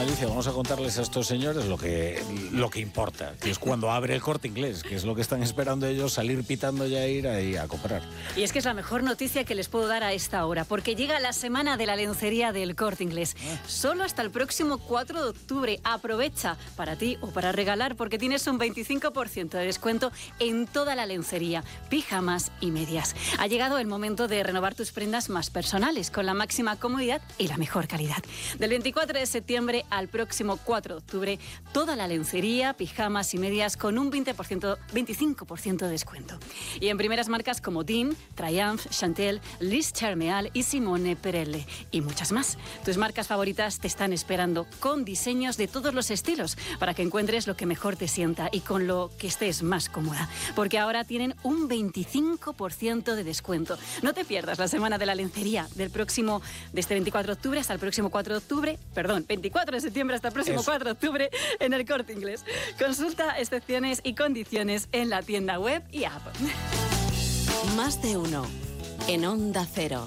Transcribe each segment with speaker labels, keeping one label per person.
Speaker 1: Alicia, vamos a contarles a estos señores lo que importa, que es cuando abre el Corte Inglés, que es lo que están esperando ellos, salir pitando ya, ir ahí a comprar.
Speaker 2: Y es que es la mejor noticia que les puedo dar a esta hora, porque llega la semana de la lencería del Corte Inglés. Solo hasta el próximo 4 de octubre. Aprovecha para ti o para regalar, porque tienes un 25% de descuento en toda la lencería, pijamas y medias. Ha llegado el momento de renovar tus prendas más personales, con la máxima comodidad y la mejor calidad. Del 24 de septiembre al próximo 4 de octubre, toda la lencería, pijamas y medias con un 25% de descuento. Y en primeras marcas como Dean, Triumph, Chantel, Liz Charmeal y Simone Perelle y muchas más. Tus marcas favoritas te están esperando con diseños de todos los estilos para que encuentres lo que mejor te sienta y con lo que estés más cómoda. Porque ahora tienen un 25% de descuento. No te pierdas la semana de la lencería de este 24 de octubre hasta el próximo 24 de septiembre hasta el próximo 4 de octubre en el Corte Inglés. Consulta excepciones y condiciones en la tienda web y app.
Speaker 3: Más de uno en Onda Cero.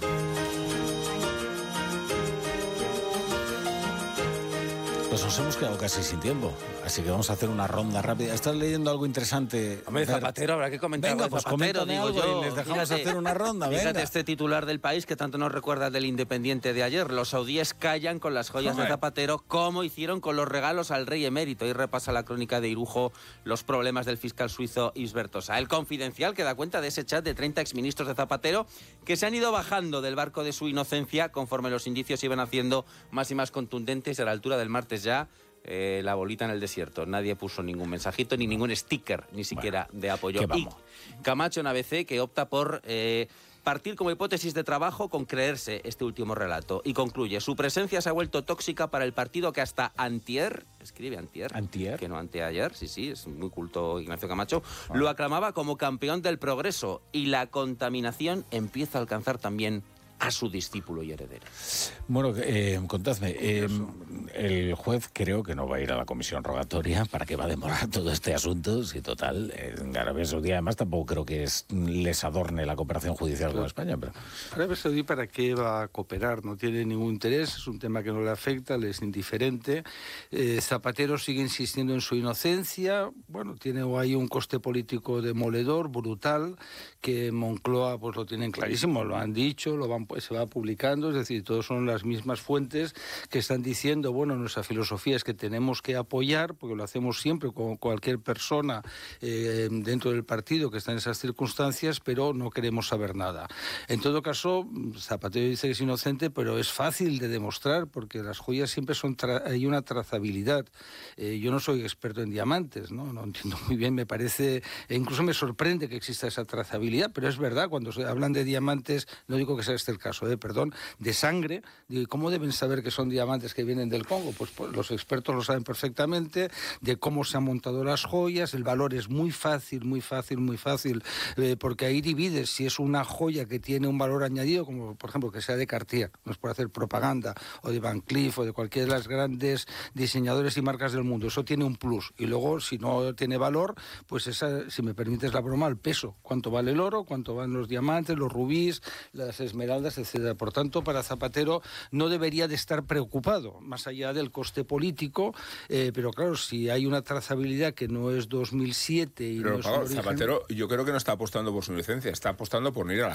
Speaker 1: Pues nos hemos quedado casi sin tiempo, así que vamos a hacer una ronda rápida. ¿Estás leyendo algo interesante?
Speaker 4: Hombre, Zapatero, habrá que comentar.
Speaker 1: Venga, pues
Speaker 4: Zapatero, digo yo.
Speaker 1: Y les dejamos hacer una ronda, venga.
Speaker 4: Fíjate, este titular del País que tanto nos recuerda del Independiente de ayer. Los saudíes callan con las joyas de Zapatero, como hicieron con los regalos al rey emérito. Y repasa la crónica de Irujo los problemas del fiscal suizo Yves Bertosa. El Confidencial, que da cuenta de ese chat de 30 exministros de Zapatero que se han ido bajando del barco de su inocencia conforme los indicios iban haciendo más y más contundentes. A la altura del martes ya, la bolita en el desierto. Nadie puso ningún mensajito ni ningún sticker, ni siquiera de apoyo. Y Camacho en ABC, que opta por partir como hipótesis de trabajo con creerse este último relato. Y concluye: su presencia se ha vuelto tóxica para el partido que hasta antier, escribe antier, que no anteayer, sí, es muy culto Ignacio Camacho, lo aclamaba como campeón del progreso, y la contaminación empieza a alcanzar también a su discípulo y heredero.
Speaker 1: Bueno, contadme, el juez creo que no va a ir a la comisión rogatoria. ¿Para qué va a demorar todo este asunto? Si total, en Arabia Saudí además tampoco creo que les adorne la cooperación judicial con España. Pero
Speaker 5: Arabia Saudí, ¿para qué va a cooperar? No tiene ningún interés, es un tema que no le afecta, le es indiferente. Zapatero sigue insistiendo en su inocencia. Bueno, tiene ahí un coste político demoledor, brutal, que Moncloa pues lo tienen clarísimo, lo han dicho, se va publicando, es decir, todos son las mismas fuentes que están diciendo, bueno, nuestra filosofía es que tenemos que apoyar, porque lo hacemos siempre con cualquier persona dentro del partido que está en esas circunstancias, pero no queremos saber nada. En todo caso, Zapatero dice que es inocente, pero es fácil de demostrar, porque las joyas siempre hay una trazabilidad. Yo no soy experto en diamantes, no entiendo muy bien, me parece, incluso me sorprende que exista esa trazabilidad, pero es verdad, cuando se hablan de diamantes, no digo que sea este el caso, de sangre, ¿cómo deben saber que son diamantes que vienen del Congo? Pues los expertos lo saben perfectamente, de cómo se han montado las joyas. El valor es muy fácil, porque ahí divides si es una joya que tiene un valor añadido, como por ejemplo que sea de Cartier, no es por hacer propaganda, o de Van Cleef, o de cualquiera de las grandes diseñadores y marcas del mundo. Eso tiene un plus. Y luego, si no tiene valor, pues esa, si me permites la broma, el peso. ¿Cuánto vale el oro? ¿Cuánto van los diamantes, los rubíes, las esmeraldas, etcétera? Por tanto, para Zapatero no debería de estar preocupado, más allá del coste político, pero claro, si hay una trazabilidad que no es 2007 y
Speaker 6: pero,
Speaker 5: no es un origen...
Speaker 6: Zapatero, yo creo que no está apostando por su inocencia, está apostando por no ir a